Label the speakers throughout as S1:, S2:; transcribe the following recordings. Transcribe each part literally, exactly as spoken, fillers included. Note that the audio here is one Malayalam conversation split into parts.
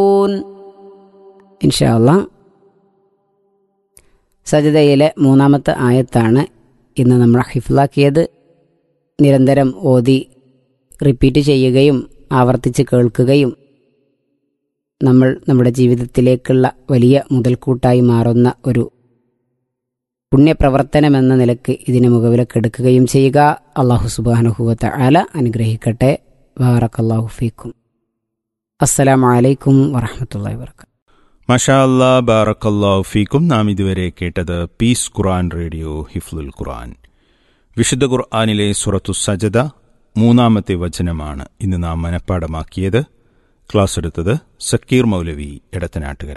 S1: ഇൻഷാ അല്ലാഹ് സജദയിലെ മൂന്നാമത്തെ ആയത്താണ് ഇന്ന് നമ്മൾ ഹിഫ്ലാക്കിയത്. നിരന്തരം ഓതി റിപ്പീറ്റ് ചെയ്യുകയും ആവർത്തിച്ച് കേൾക്കുകയും നമ്മൾ നമ്മുടെ ജീവിതത്തിലേക്കുള്ള വലിയ മുതൽക്കൂട്ടായി മാറുന്ന ഒരു പുണ്യപ്രവർത്തനമെന്ന നിലക്ക് ഇതിനെ മുഖവിലക്കെടുക്കുകയും ചെയ്യുക. അല്ലാഹു സുബ്ഹാനഹു വ തആല അനുഗ്രഹിക്കട്ടെ. ബാറക്കല്ലാഹു ഫീക്കും. അസ്സലാമു അലൈക്കും വറഹ്മത്തുള്ളാഹി വബറകാതുഹു.
S2: മാഷാ അല്ലാ, ബാറക്കല്ലാഹു ഫീക്കും. നാം ഇതുവരെ കേട്ടത് പീസ് ഖുർആൻ റേഡിയോ ഹിഫ്ലുൽ ഖുർആൻ. വിശുദ്ധ ഖുർആനിലെ സൂറത്തു സജദ മൂന്നാമത്തെ വചനമാണ് ഇന്ന് നാം മനഃപ്പാടമാക്കിയത്. ക്ലാസ് എടുത്തത് സക്കീർ മൗലവി എടത്തനാട്ടുകര.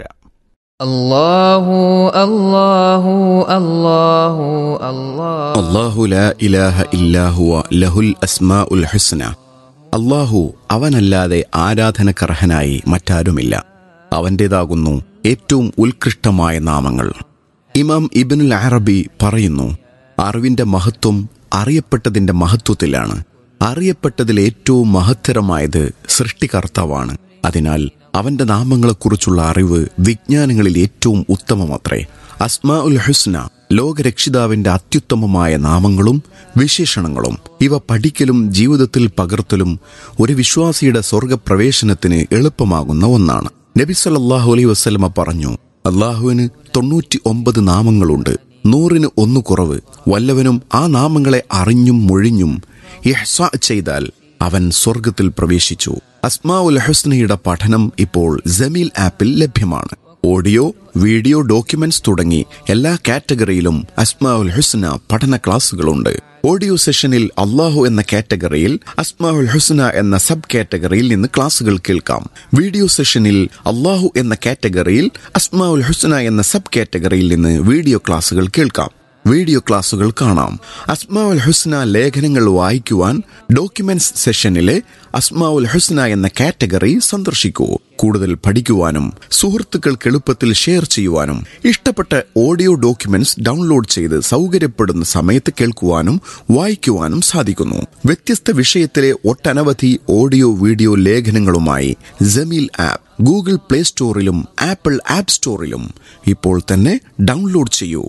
S3: അല്ലാഹു അല്ലാഹു അല്ലാഹു അല്ലാഹു
S4: അല്ലാഹു ലാ ഇലാഹ ഇല്ലാ ഹുവ ലഹുൽ അസ്മാഉൽ ഹുസ്ന. അല്ലാഹു അവനല്ലാതെ ആരാധനക്കർഹനായി മറ്റാരുമില്ല. അവൻ്റേതാകുന്നു ഏറ്റവും ഉത്കൃഷ്ടമായ നാമങ്ങൾ. ഇമാം ഇബ്നുൽ അറബി പറയുന്നു, അറിവിന്റെ മഹത്വം അറിയപ്പെട്ടതിന്റെ മഹത്വത്തിലാണ്. അറിയപ്പെട്ടതിൽ ഏറ്റവും മഹത്തരമായത് സൃഷ്ടികർത്താവാണ്. അതിനാൽ അവന്റെ നാമങ്ങളെക്കുറിച്ചുള്ള അറിവ് വിജ്ഞാനങ്ങളിൽ ഏറ്റവും ഉത്തമമത്രേ. അസ്മാ ഉൽ ഹുസ്ന, ലോകരക്ഷിതാവിന്റെ അത്യുത്തമമായ നാമങ്ങളും വിശേഷണങ്ങളും. ഇവ പഠിക്കലും ജീവിതത്തിൽ പകർത്തലും ഒരു വിശ്വാസിയുടെ സ്വർഗപ്രവേശനത്തിന് എളുപ്പമാകുന്ന ഒന്നാണ്. നബി സല്ലല്ലാഹു അലൈഹി വസല്ലമ പറഞ്ഞു, അല്ലാഹുവിന് തൊണ്ണൂറ്റി ഒമ്പത് നാമങ്ങളുണ്ട്, നൂറിന് ഒന്ന് കുറവ്. വല്ലവനും ആ നാമങ്ങളെ അറിഞ്ഞും മൊഴിഞ്ഞും ഇഹ്സാ ചെയ്താൽ അവൻ സ്വർഗത്തിൽ പ്രവേശിച്ചു. അസ്മാ ഉൽ ഹുസ്നയുടെ പഠനം ഇപ്പോൾ ജമീൽ ആപ്പിൽ ലഭ്യമാണ്. ഓഡിയോ, വീഡിയോ, ഡോക്യുമെന്റ്സ് തുടങ്ങി എല്ലാ കാറ്റഗറിയിലും അസ്മാ ഉൽ ഹുസ്ന പഠന ക്ലാസുകളുണ്ട്. ഓഡിയോ സെഷനിൽ അല്ലാഹു എന്ന കാറ്റഗറിയിൽ അസ്മാ ഉൽ ഹുസ്ന എന്ന സബ് കാറ്റഗറിയിൽ നിന്ന് ക്ലാസുകൾ കേൾക്കാം. വീഡിയോ സെഷനിൽ അല്ലാഹു എന്ന കാറ്റഗറിയിൽ അസ്മാ ഉൽ ഹുസ്ന എന്ന സബ് കാറ്റഗറിയിൽ നിന്ന് വീഡിയോ ക്ലാസുകൾ കേൾക്കാം. വീഡിയോ ക്ലാസുകൾ കാണാം. അസ്മാ ഉൽ ഹുസ്ന ലേഖനങ്ങൾ വായിക്കുവാൻ ഡോക്യുമെന്റ്സ് സെഷനിലെ അസ്മാ ഉൽ ഹുസ്ന എന്ന കാറ്റഗറി സന്ദർശിക്കൂ. കൂടുതൽ പഠിക്കുവാനും സുഹൃത്തുക്കൾക്ക് എളുപ്പത്തിൽ ഷെയർ ചെയ്യുവാനും ഇഷ്ടപ്പെട്ട ഓഡിയോ ഡോക്യുമെന്റ്സ് ഡൗൺലോഡ് ചെയ്ത് സൗകര്യപ്പെടുന്ന സമയത്ത് കേൾക്കുവാനും വായിക്കുവാനും സാധിക്കുന്നു. വ്യത്യസ്ത വിഷയത്തിലെ ഒട്ടനവധി audio video ലേഖനങ്ങളുമായി Jameel app Google play സ്റ്റോറിലും apple app സ്റ്റോറിലും ഇപ്പോൾ തന്നെ ഡൗൺലോഡ് ചെയ്യൂ.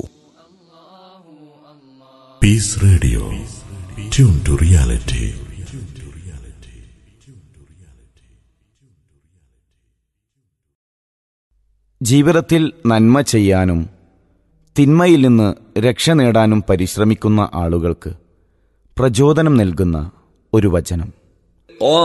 S5: Peace Radio. Tune to reality.
S6: ജീവിതത്തിൽ നന്മ ചെയ്യാനും തിന്മയിൽ നിന്ന് രക്ഷ നേടാനും പരിശ്രമിക്കുന്ന ആളുകൾക്ക് പ്രചോദനം നൽകുന്ന ഒരു വചനം.